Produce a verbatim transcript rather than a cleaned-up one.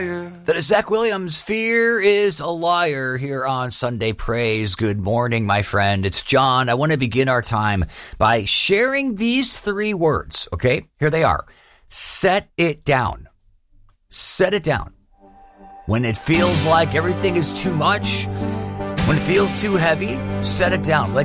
That is Zach Williams. Fear is a liar here on Sunday Praise. Good morning, my friend. It's John. I want to begin our time by sharing these three words. Okay, here they are. Set it down. Set it down. When it feels like everything is too much, when it feels too heavy, set it down. Let